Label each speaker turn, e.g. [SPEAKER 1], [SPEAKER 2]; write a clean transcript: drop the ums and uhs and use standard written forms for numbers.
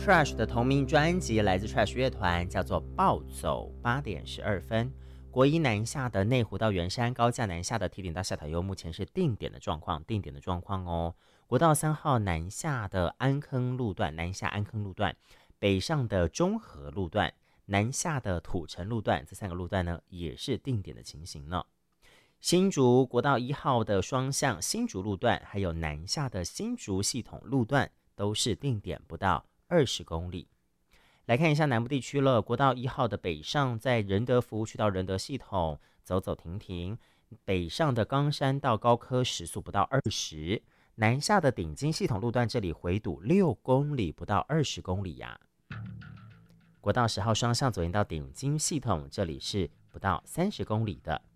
[SPEAKER 1] Trash 的同名专辑来自 Trash 乐团，叫做《暴走》，8点12分。国一南下的内湖到圆山，高架南下的提点到下塔悠，目前是定点的状况哦。国道3号南下的安坑路段，南下安坑路段，北上的中和路段，南下的土城路段，这3个路段呢也是定点的情形呢。新竹国道1号的双向新竹路段，还有南下的新竹系统路段，都是定点不到20公里。来看一下南部地区了，国道1号的北上，在仁德服务区到仁德系统走走停停，北上的冈山到高科时速不到20，南下的顶金系统路段这里回堵6公里，不到20公里呀。国道10号双向左营到顶金系统，这里是不到30公里的。